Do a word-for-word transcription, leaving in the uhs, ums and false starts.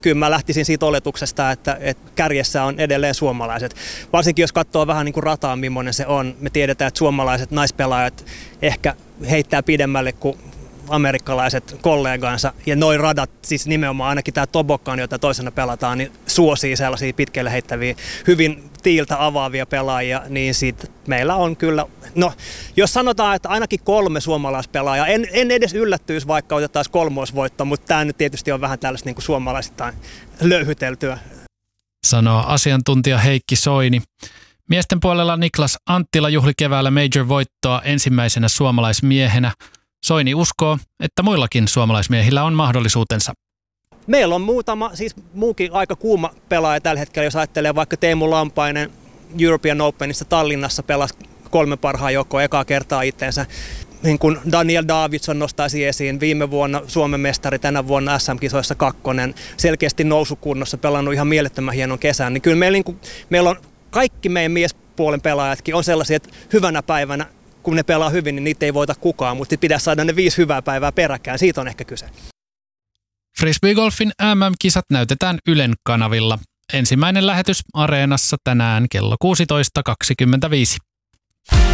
Kyllä mä lähtisin siitä oletuksesta, että, että kärjessä on edelleen suomalaiset. Varsinkin jos katsoo vähän niin kuin rataa, millainen se on. Me tiedetään, että suomalaiset naispelaajat ehkä heittää pidemmälle kuin amerikkalaiset kollegansa. Ja noi radat, siis nimenomaan ainakin tämä Toboggan, jota toisena pelataan, niin suosii sellaisia pitkälle heittäviä, hyvin tiiltä avaavia pelaajia. Niin siitä meillä on kyllä, no jos sanotaan, että ainakin kolme suomalaispelaajaa, en, en edes yllättyisi, vaikka otettaisiin kolmoisvoitto, mutta tämä nyt tietysti on vähän tällaista niin kuin suomalaisittain löyhyteltyä. Sanoo asiantuntija Heikki Soini. Miesten puolella Niklas Anttila juhli keväällä major-voittoa ensimmäisenä suomalaismiehenä. Soini uskoo, että muillakin suomalaismiehillä on mahdollisuutensa. Meillä on muutama, siis muukin aika kuuma pelaaja tällä hetkellä, jos ajattelee vaikka Teemu Lampainen European Openissa Tallinnassa pelasi kolme parhaan joukkoa ekaa kertaa itseensä. Niin kuin Daniel Davidson nostaisi esiin, viime vuonna Suomen mestari, tänä vuonna S M-kisoissa kakkonen, selkeästi nousukunnossa, pelannut ihan mielettömän hienon kesän. Niin kyllä meillä, niin kuin, meillä on kaikki meidän miespuolen pelaajatkin on sellaisia, että hyvänä päivänä, kun ne pelaa hyvin, niin niitä ei voita kukaan, mutta pitäisi saada ne viisi hyvää päivää peräkkäin. Siitä on ehkä kyse. Frisbeegolfin M M-kisat näytetään Ylen kanavilla. Ensimmäinen lähetys Areenassa tänään kello kuusitoista kaksikymmentäviisi.